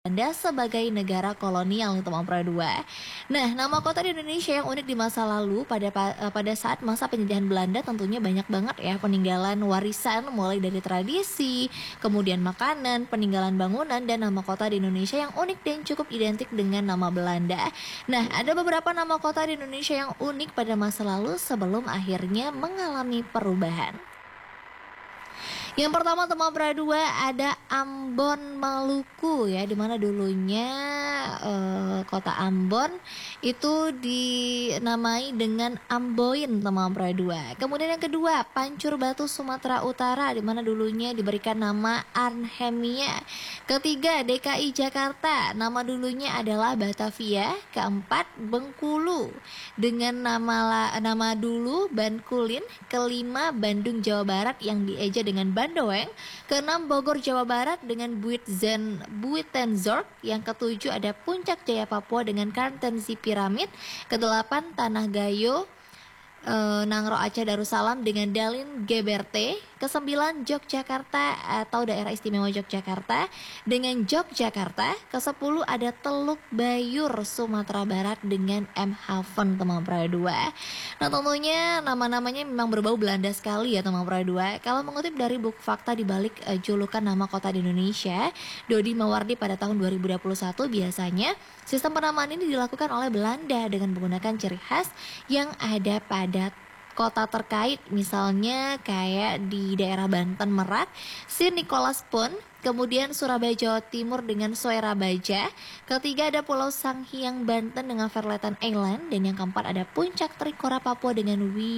Belanda sebagai negara kolonial teman Pro 2. Nah, nama kota di Indonesia yang unik di masa lalu pada saat masa penjajahan Belanda tentunya banyak banget ya peninggalan warisan mulai dari tradisi, kemudian makanan, peninggalan bangunan dan nama kota di Indonesia yang unik dan cukup identik dengan nama Belanda. Nah, ada beberapa nama kota di Indonesia yang unik pada masa lalu sebelum akhirnya mengalami perubahan. Yang pertama teman Pradua ada Ambon Maluku ya, dimana dulunya kota Ambon itu dinamai dengan Amboin teman Pradua. Kemudian yang kedua Pancur Batu Sumatera Utara, dimana dulunya diberikan nama Arnhemia. Ketiga DKI Jakarta, nama dulunya adalah Batavia. Keempat Bengkulu dengan nama dulu Bankulin. Kelima Bandung Jawa Barat yang dieja dengan Bandoeng. Keenam Bogor Jawa Barat dengan Buitenzorg. Yang ketujuh ada Puncak Jaya Papua dengan Kartenssi Piramid. Kedelapan Tanah Gayo Nangro Aceh Darussalam dengan Dalin Geberte. Kesembilan Yogyakarta atau Daerah Istimewa Yogyakarta dengan Yogyakarta. Kesepuluh ada Teluk Bayur Sumatera Barat dengan M Haven teman Pro 2. Nah tentunya nama-namanya memang berbau Belanda sekali ya teman Pro 2. Kalau mengutip dari buku fakta di balik julukan nama kota di Indonesia, Dodi Mawardi pada tahun 2021 biasanya sistem penamaan ini dilakukan oleh Belanda dengan menggunakan ciri khas yang ada pada kota terkait, misalnya kayak di daerah Banten Merak, Sint Nicholas Pun, kemudian Surabaya Jawa Timur dengan Soerabaja, ketiga ada Pulau Sanghyang Banten dengan Verletan Island, dan yang keempat ada Puncak Trikora Papua dengan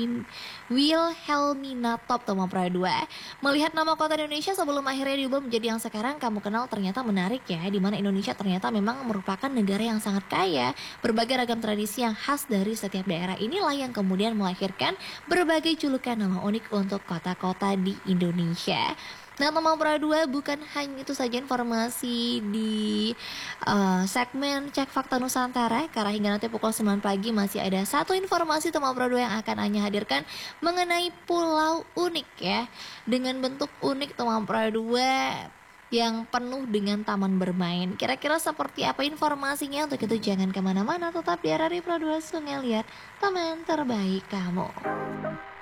Wilhelmina Top teman Pro 2. Melihat nama kota Indonesia sebelum akhirnya diubah menjadi yang sekarang kamu kenal ternyata menarik ya, di mana Indonesia ternyata memang merupakan negara yang sangat kaya, berbagai ragam tradisi yang khas dari setiap daerah inilah yang kemudian melahirkan berbagai julukan nama unik untuk kota-kota di Indonesia. Nah teman Pro 2, bukan hanya itu saja informasi di segmen Cek Fakta Nusantara, karena hingga nanti pukul 9 pagi masih ada satu informasi teman Pro 2 yang akan Anya hadirkan mengenai pulau unik ya, dengan bentuk unik teman Pro 2 yang penuh dengan taman bermain. Kira-kira seperti apa informasinya? Untuk itu jangan kemana-mana, tetap di RRI Pro 2 Sungai Liat, teman terbaik kamu.